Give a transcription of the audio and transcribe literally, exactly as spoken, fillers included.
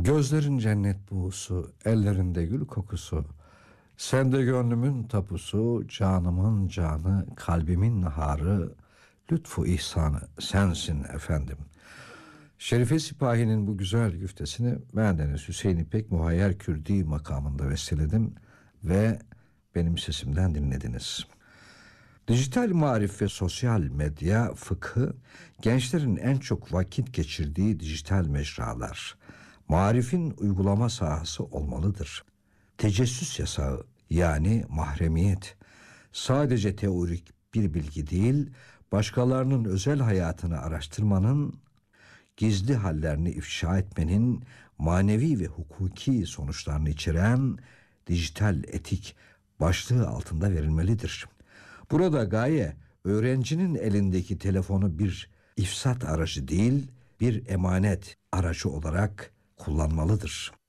Gözlerin cennet buğusu, ellerinde gül kokusu. Sen de gönlümün tapusu, canımın canı, kalbimin naharı, lütfu ihsanı sensin efendim. Şerife Sipahi'nin bu güzel güftesini bendeniz Hüseyin İpek Muhayyer Kürdi makamında besteledim ve benim sesimden dinlediniz. Dijital marif ve sosyal medya fıkhı, gençlerin en çok vakit geçirdiği dijital mecralar. Marifin uygulama sahası olmalıdır. Tecessüs yasağı, yani mahremiyet, sadece teorik bir bilgi değil, başkalarının özel hayatını araştırmanın, gizli hallerini ifşa etmenin manevi ve hukuki sonuçlarını içeren dijital etik başlığı altında verilmelidir. Burada gaye, öğrencinin elindeki telefonu bir ifsat aracı değil, bir emanet aracı olarak kullanmalıdır.